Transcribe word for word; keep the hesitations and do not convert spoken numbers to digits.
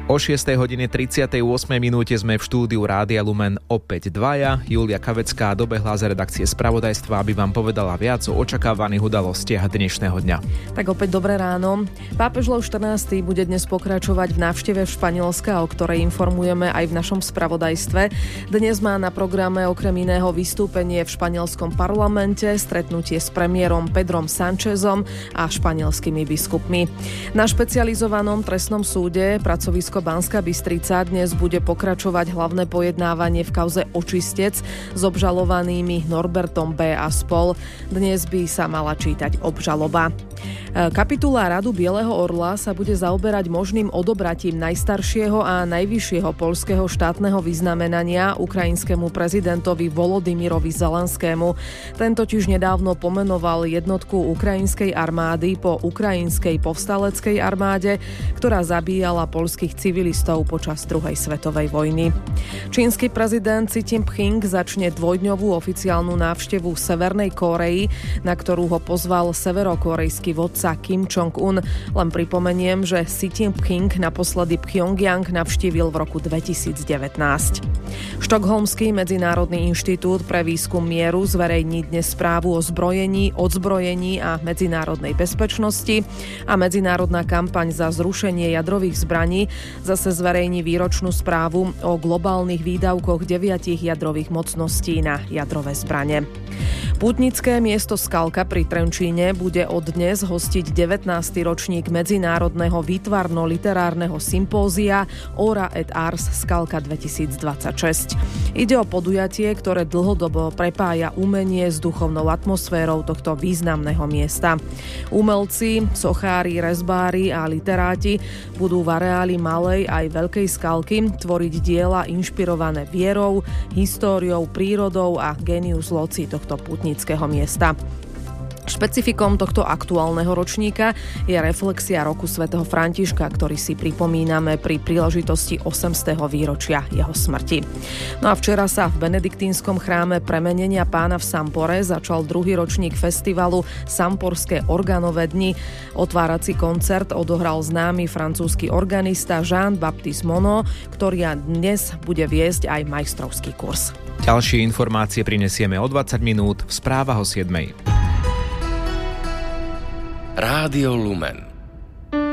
O šiestej hodine tridsiatej ôsmej minúte sme v štúdiu Rádia Lumen opäť dvaja. Julia Kavecká dobehla z redakcie spravodajstva, aby vám povedala viac o očakávaných udalostiach dnešného dňa. Tak opäť dobré ráno. Pápež Lev štrnásty bude dnes pokračovať v návšteve v Španielska, o ktorej informujeme aj v našom spravodajstve. Dnes má na programe okrem iného vystúpenie v španielskom parlamente, stretnutie s premiérom Pedrom Sanchezom a španielskými biskupmi. Na špecializovanom trestnom súde pracovisko Banská Bystrica dnes bude pokračovať hlavné pojednávanie v kauze Očistec s obžalovanými Norbertom B. a spol. Dnes by sa mala čítať obžaloba. Kapitula Radu Bieleho orla sa bude zaoberať možným odobratím najstaršieho a najvyššieho poľského štátneho vyznamenania ukrajinskému prezidentovi Volodymyrovi Zelenskému. Ten totiž nedávno pomenoval jednotku ukrajinskej armády po ukrajinskej povstaleckej armáde, ktorá zabíjala poľských civilistov počas druhej svetovej vojny. Čínsky prezident Xi Jinping začne dvojdňovú oficiálnu návštevu Severnej Kórey, na ktorú ho pozval severokórejský vodca Kim Jong-un. Len pripomeniem, že Xi Jinping naposledy Pyongyang navštívil v roku dvetisícdevätnásť. Štokholmský medzinárodný inštitút pre výskum mieru zverejní dnes správu o zbrojení, odzbrojení a medzinárodnej bezpečnosti a medzinárodná kampaň za zrušenie jadrových zbraní zase zverejní výročnú správu o globálnych výdavkoch deviatich jadrových mocností na jadrové zbrane. Pútnické miesto Skalka pri Trenčíne bude od dnes hostiť devätnásty ročník medzinárodného výtvarno-literárneho sympózia Ora et Ars Skalka dvetisícdvadsaťšesť. Ide o podujatie, ktoré dlhodobo prepája umenie s duchovnou atmosférou tohto významného miesta. Umelci, sochári, rezbári a literáti budú v areáli Malej aj Veľkej Skalky tvoriť diela inšpirované vierou, históriou, prírodou a genius loci tohto pútnického miesta. Špecifikom tohto aktuálneho ročníka je reflexia roku svätého Františka, ktorý si pripomíname pri príležitosti osemstého výročia jeho smrti. No a včera sa v benediktínskom chráme Premenenia Pána v Sampore začal druhý ročník festivalu Samporské organové dni. Otvárací koncert odohral známy francúzsky organista Jean-Baptiste Monod, ktorý dnes bude viesť aj majstrovský kurz. Ďalšie informácie prinesieme o dvadsať minút v správach o siedmej. Rádio Lumen.